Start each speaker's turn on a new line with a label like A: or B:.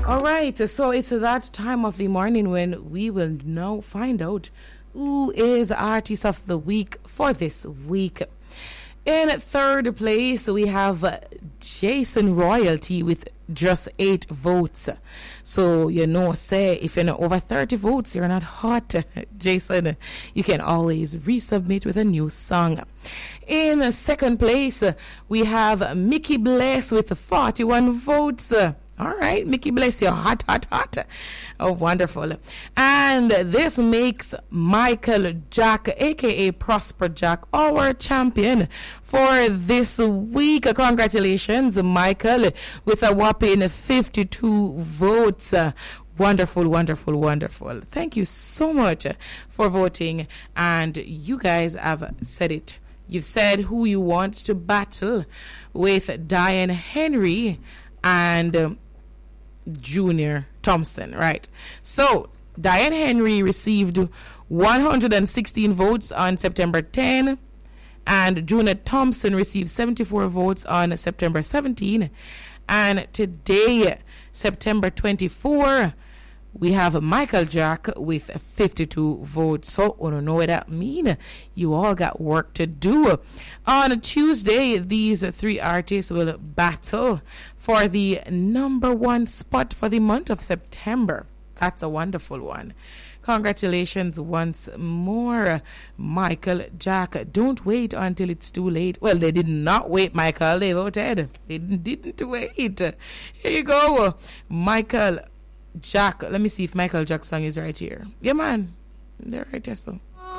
A: All right, so it's that time of the morning when we will now find out who is Artist of the Week for this week. In third place, we have Jason Royalty with just 8 votes. So, say, if you're not over 30 votes, you're not hot. Jason, you can always resubmit with a new song. In second place, we have Mickey Bless with 41 votes. All right, Mickey Bless, you're hot. Oh, wonderful. And this makes Michael Jack, a.k.a. Prosper Jack, our champion for this week. Congratulations, Michael, with a whopping 52 votes. Wonderful. Thank you so much for voting. And you guys have said it. You've said who you want to battle with Diane Henry and Junior Thompson, right? So Diane Henry received 116 votes on September 10, and Junior Thompson received 74 votes on September 17. And today, September 24, we have Michael Jack with 52 votes. So, I don't know what that means. You all got work to do. On Tuesday, these 3 artists will battle for the number 1 spot for the month of September. That's a wonderful one. Congratulations once more, Michael Jack. Don't wait until it's too late. Well, they did not wait, Michael. They voted. They didn't wait. Here you go, Michael Jack. Let me see if Michael Jack's song is right here. Yeah, man. They're right there, so.